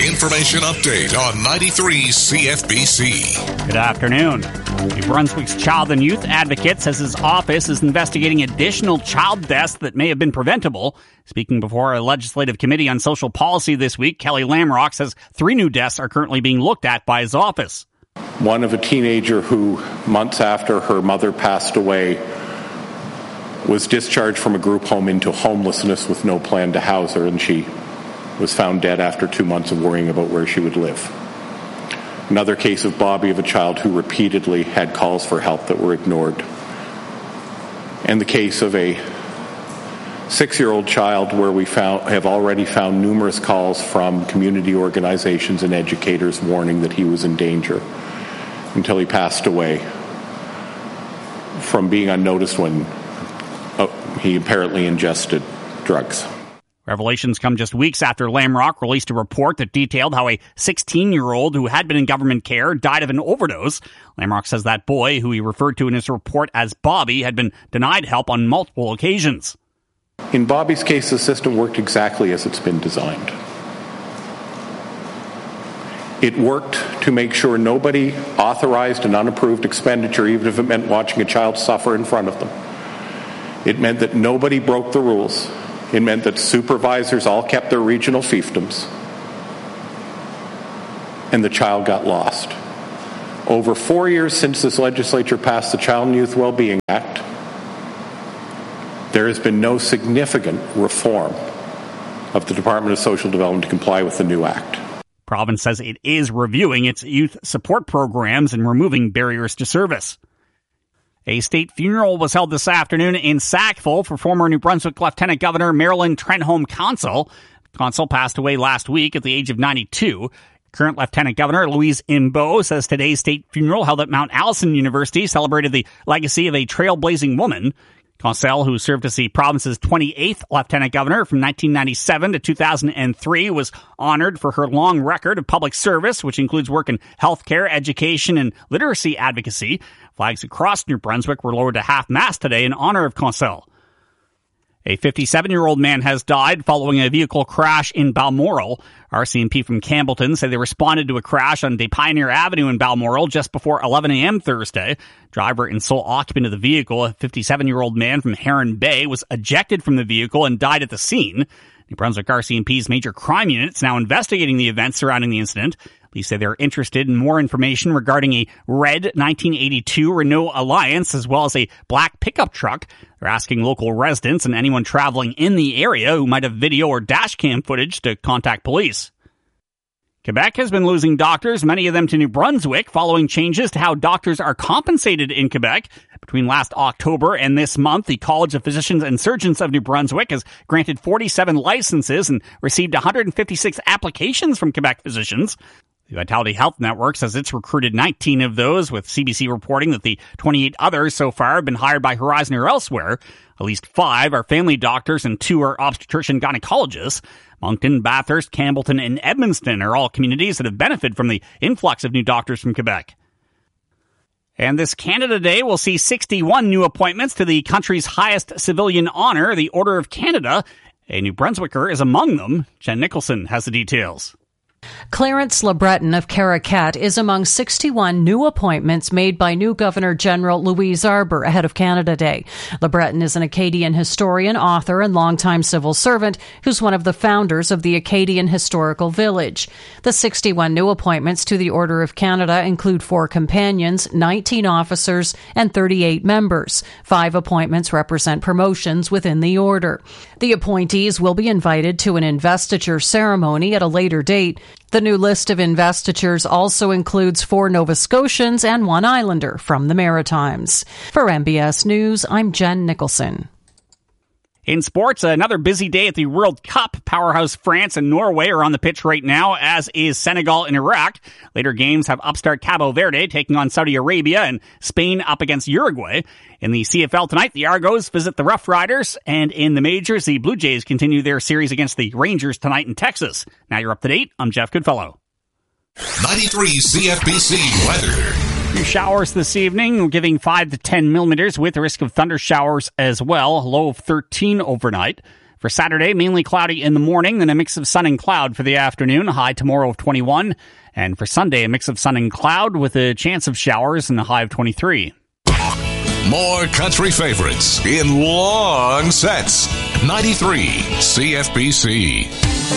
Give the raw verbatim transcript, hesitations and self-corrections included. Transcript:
Information update on ninety-three C F B C. Good afternoon. New Brunswick's Child and Youth Advocate says his office is investigating additional child deaths that may have been preventable. Speaking before a legislative committee on social policy this week, Kelly Lamrock says three new deaths are currently being looked at by his office. One of a teenager who, months after her mother passed away, was discharged from a group home into homelessness with no plan to house her, and she was found dead after two months of worrying about where she would live. Another case of Bobby, of a child who repeatedly had calls for help that were ignored. And the case of a six-year-old child where we found, have already found numerous calls from community organizations and educators warning that he was in danger until he passed away from being unnoticed when oh, he apparently ingested drugs. Revelations come just weeks after Lamrock released a report that detailed how a sixteen-year-old who had been in government care died of an overdose. Lamrock says that boy, who he referred to in his report as Bobby, had been denied help on multiple occasions. In Bobby's case, the system worked exactly as it's been designed. It worked to make sure nobody authorized an unapproved expenditure, even if it meant watching a child suffer in front of them. It meant that nobody broke the rules. It meant that supervisors all kept their regional fiefdoms, and the child got lost. Over four years since this legislature passed the Child and Youth Wellbeing Act, there has been no significant reform of the Department of Social Development to comply with the new act. Province says it is reviewing its youth support programs and removing barriers to service. A state funeral was held this afternoon in Sackville for former New Brunswick Lieutenant Governor Marilyn Trenholm Consul. Consul passed away last week at the age of ninety-two. Current Lieutenant Governor Louise Imbeau says today's state funeral held at Mount Allison University celebrated the legacy of a trailblazing woman. Consul, who served as the province's twenty-eighth Lieutenant Governor from nineteen ninety-seven to two thousand three, was honored for her long record of public service, which includes work in healthcare, education, and literacy advocacy. Flags across New Brunswick were lowered to half-mast today in honor of Consul. A fifty-seven-year-old man has died following a vehicle crash in Balmoral. R C M P from Campbellton say they responded to a crash on De Pioneer Avenue in Balmoral just before eleven a.m. Thursday. Driver and sole occupant of the vehicle, a fifty-seven-year-old man from Heron Bay, was ejected from the vehicle and died at the scene. New Brunswick R C M P's major crime unit is now investigating the events surrounding the incident. Police say they're interested in more information regarding a red nineteen eighty-two Renault Alliance as well as a black pickup truck. They're asking local residents and anyone traveling in the area who might have video or dash cam footage to contact police. Quebec has been losing doctors, many of them to New Brunswick, following changes to how doctors are compensated in Quebec. Between last October and this month, the College of Physicians and Surgeons of New Brunswick has granted forty-seven licenses and received one hundred fifty-six applications from Quebec physicians. The Vitality Health Network says it's recruited nineteen of those, with C B C reporting that the twenty-eight others so far have been hired by Horizon or elsewhere. At least five are family doctors and two are obstetrician gynecologists. Moncton, Bathurst, Campbellton, and Edmundston are all communities that have benefited from the influx of new doctors from Quebec. And this Canada Day will see sixty-one new appointments to the country's highest civilian honor, the Order of Canada. A New Brunswicker is among them. Jen Nicholson has the details. Clarence LeBreton of Caracat is among sixty-one new appointments made by new Governor-General Louise Arbour ahead of Canada Day. LeBreton is an Acadian historian, author, and longtime civil servant who's one of the founders of the Acadian Historical Village. The sixty-one new appointments to the Order of Canada include four companions, nineteen officers, and thirty-eight members. Five appointments represent promotions within the Order. The appointees will be invited to an investiture ceremony at a later date. The new list of investitures also includes four Nova Scotians and one Islander from the Maritimes. For M B S News, I'm Jen Nicholson. In sports, another busy day at the World Cup. Powerhouse France and Norway are on the pitch right now, as is Senegal and Iraq. Later games have upstart Cabo Verde taking on Saudi Arabia and Spain up against Uruguay. In the C F L tonight, the Argos visit the Rough Riders, and in the majors, the Blue Jays continue their series against the Rangers tonight in Texas. Now you're up to date. I'm Jeff Goodfellow. ninety-three C F B C weather. Few showers this evening, giving five to ten millimeters with the risk of thunder showers as well. Low of thirteen overnight. For Saturday, mainly cloudy in the morning, then a mix of sun and cloud for the afternoon, a high tomorrow of twenty-one. And for Sunday, a mix of sun and cloud with a chance of showers and a high of twenty-three. More country favorites in long sets. ninety-three C F B C.